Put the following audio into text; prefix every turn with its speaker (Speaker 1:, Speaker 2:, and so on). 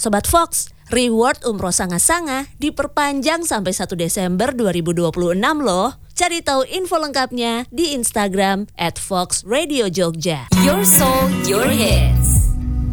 Speaker 1: Sobat Fox, reward umroh sanga-sanga diperpanjang sampai 1 Desember 2026 loh. Cari tahu info lengkapnya di Instagram @foxradiojogja.
Speaker 2: Your soul, your hits.